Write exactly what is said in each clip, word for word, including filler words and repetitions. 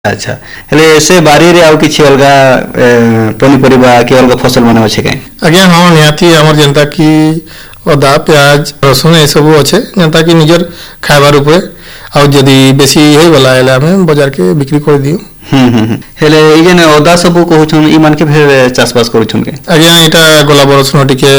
अच्छा हेले से बारी रे आउ किछि अलगा पनीपरिबा कि अलगा फसल माने अछि के आज्ञा हाँ निहाती हमर जनता की अदा प्याज रसुन ए सब अच्छे जनता की निजर खाइबार उपरे आ जदि बेसी हे गला हेले हम बाजार के बिक्री कर दियो हम्म हम्म हेले ई जने अदा सब कहउछन ई मान के फेर चाष बास करूछन के आज्ञा एटा गला बरसनो टिके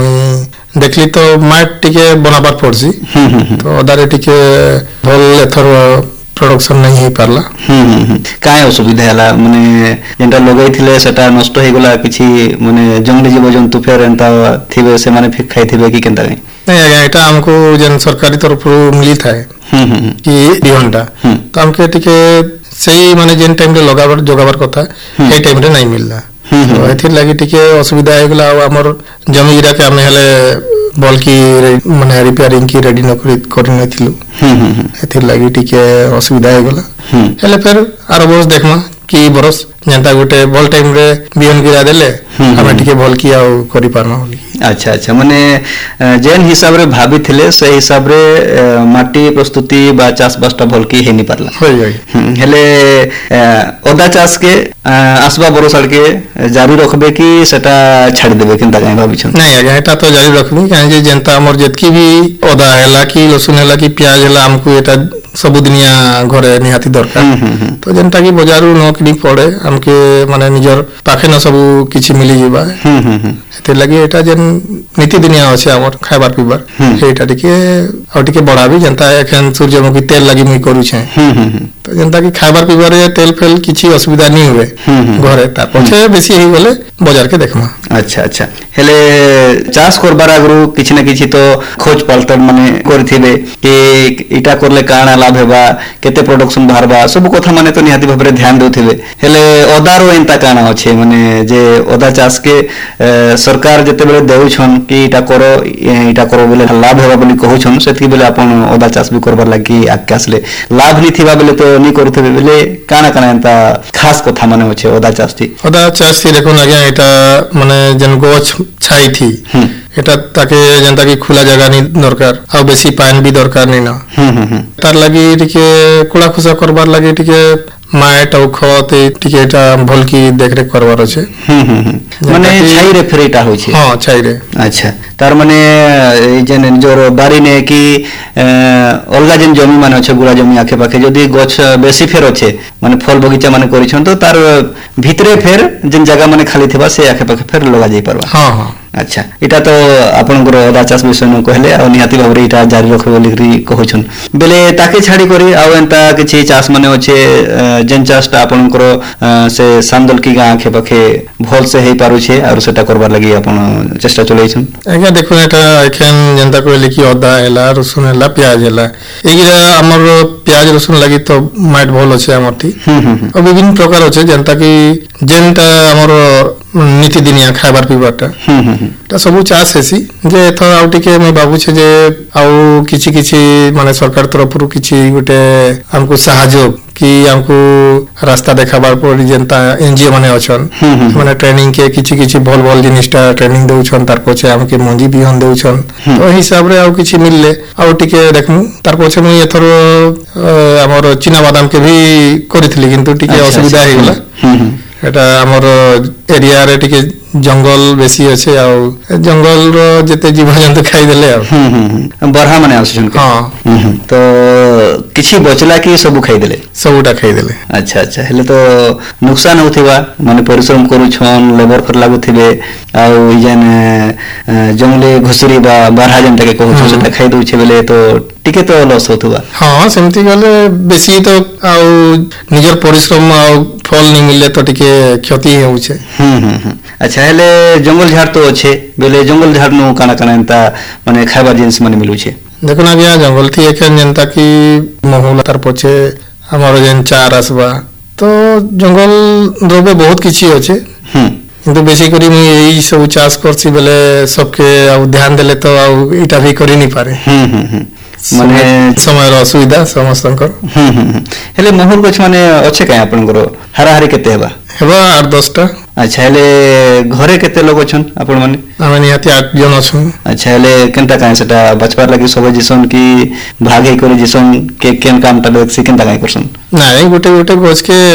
मुई देखली तो माट टिके बनाबार पड़सी तो अदारे टिके भल एथर प्रोडक्शन नहीं हो पारला काय असुविधा हला माने जेंटा लगई थिले सेटा नष्ट हे गला किछि माने जंगली जीव जंतु फेर एंता थिबे से माने फिर खाइ थिबे कि केनता नहीं आज्ञा एटा हमको जन सरकारी तरफ मिली थाए कि बिहनटा तो हमके टिके सही माने जेन टाइम रे लगाबर जोगाबर कथा ए टाइम रे नहीं मिलला तो एथि लागि टिके असुविधा हे गला हमर जमी गिरा के हम हेले बल्कि माने रिपेयरिंग की रेडी न करि न थिलु एथि लागि टिके असुविधा हे गला हेले फिर आरो बरस देखमा कि बरस जनता गोटे बल टाइम रे बिहन गिरा देले हम टिके बल की आ करि पारना होली अच्छा अच्छा माने जेन हिसाब रे भाबी थिले से हिसाब रे माटी प्रस्तुति बा चाष बासटा भल की हेनी पारला होय होय हेले ओदा चाष के आसबा बरस के जारी रखबे कि सेटा छाड़ देबे केनता काई भाबी छन नहीं आज्ञा एटा तो जारी रखबी काहे जे जनता हमर जेतकी भी ओदा हैला कि लसुन हैला कि प्याज हैला हमको एटा सब दुनिया घरे निहाती दरकार तो जनता की बाजारू न किनी पड़े हमके माने निजर पाखे न सब किछि मिली जेबा एते लागि एटा जेन नीति दुनिया अछि हमर खाइबार पीबार एटा टिके आ टिके बढ़ाबी जनता एखन सूर्यमुखी तेल लागि मुई करू छै तो जनता की खाइबार पीबार तेल फेल किछि असुविधा नहीं हुए घरे ता पछे बेसी हे गले बाजार के देखमा अच्छा अच्छा हेले चाष करबार आगरु किछि न किछि तो खोज पालतर माने करथिबे कि इटा करले काना लाभ हेबा केते प्रोडक्शन बाहरबा सब कथा माने तो निहाती भाबरे ध्यान देउथिबे हेले ओदारो एंता काना अछि माने जे ओदा चाष के सरकार जते बेले देउछन कि इटा करो इटा करो बोले लाभ हेबा बोली कहउछन सेति बेले अपन ओदा चाष भी करबार लागि आकाशले लाभ नि थिबा बेले तो नि करथिबे बेले काना काना एंता खास कथा माने अछि ओदा चाष थी ओदा चाष थी देखो आज्ञा एटा माने जन गछ छाई थी एटा ताके जनता की खुला जगह नहीं दरकार आ बेसी पानी भी दरकार नहीं ना तार लागि टिके कुड़ा खुसा करबार लागि टिके माट औ खत टिके एटा भल की देखरेख करबार अछि माने छाई रे फेरेटा होय छै हां छाई रे अच्छा तार माने जेन जोर बारी ने कि अलगा जेन जमी माने अछि गुड़ा जमी आखे पाखे जदी गछ बेसी फेर अछि माने फल बगीचा माने करिछन तो तार भितरे फेर जेन जगह माने खाली थिबा से आखे पाखे फेर लगा जाई परबा हां हां अच्छा इटा तो आपन को ओदा चाष विषय न कहले आ निहाती भाबरे इटा जारी रखबे बोली कहउछन बेले ताके छाडी करी आ एंता किछि चाष माने होचे जेन चाषटा आपन को से सांदल की गां आखे पाखे भल से हे पारु छे और सेटा करबार लागि आपन चेष्टा चलैछन आज्ञा देखो एटा एखन जनता कहले कि अदा हैला रसुन हैला प्याज हैला एगिरा हमर प्याज रसुन लागि तो माट भल अछि हमरती और विभिन्न प्रकार अछि जनता की जेनटा हमर नीति दिनिया खाइबार पीबारटा ता सब चाष हेसी जे एथर आउ टिके मैं बाबू छे जे आउ किछि किछि माने सरकार तरफ रु किछि गोटे हमको सहायक कि हमको रास्ता देखाबार पड़ी जनता एनजीओ माने अछन माने ट्रेनिंग के किछि किछि भल भल जिनिसटा ट्रेनिंग देउछन तार पछे हमके मंजी बिहन देउछन तो हिसाब रे आउ किछि मिलले आउ टिके देखमु तार पछे मुई एथर हमर चीना बादाम के भी करिथली किंतु टिके असुविधा हे गेला एटा हमर एरिया रे टिके जंगल बेसी अछि आ जंगल रो जते जीव जंतु खाइ देले आ बरहा माने आछन हां तो किछि बचला कि सब खाइ देले सबटा खाइ देले अच्छा अच्छा हेले तो नुकसान होथिबा माने परिश्रम करू छन लेबर कर लागु थिबे आ जेन जंगले घुसरी बा बरहा जंता के कहू सेटा खाइ दउ छे बेले तो टिके तो लॉस होथुबा हां सेमति गले बेसी तो आ निजर परिश्रम आ फल नहीं मिलले तो टिके क्षति होउ छे हम अच्छा हेले जंगल झाड़ तो अच्छे बेले जंगल झाड़ नु काना काना एंता माने खाइबा जिंस माने मिलु छे देखो ना गया जंगल थी एखन जनता की महल तार पछे हमर जेन चार आसबा तो जंगल रोबे बहुत किछि अछि हम किंतु बेसी करी मु एई सब चाष करसी बेले सबके आ ध्यान देले तो आ इटा भी करि नहीं पारे हम हम माने समय असुविधा समस्तंकर हम हम हेले महल गछ माने अच्छे काय आपन करो हरा हरी केते हेबा हेबा आठ दस टा अच्छा हेले घरे केते लोग अछन आपण माने आमे निहाती आठ जन अछन अच्छा हेले केनता काय सेटा बचपार लागि सब जिसन की भागे करे जिसन के केन कामटा देख से केनता काय करसन नाही गोटे गोटे गछ के